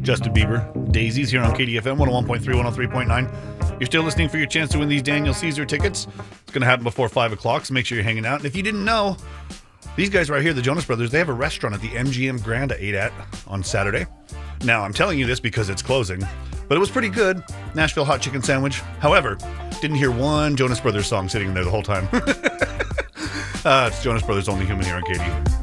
Justin Bieber, Daisies here on KDFM 101.3, 103.9. You're still listening for your chance to win these Daniel Caesar tickets. It's going to happen before 5 o'clock, so make sure you're hanging out. And if you didn't know, these guys right here, the Jonas Brothers, they have a restaurant at the MGM Grand I ate at on Saturday. Now, I'm telling you this because it's closing, but it was pretty good. Nashville hot chicken sandwich. However, didn't hear one Jonas Brothers song sitting in there the whole time. It's Jonas Brothers, Only Human here on KD.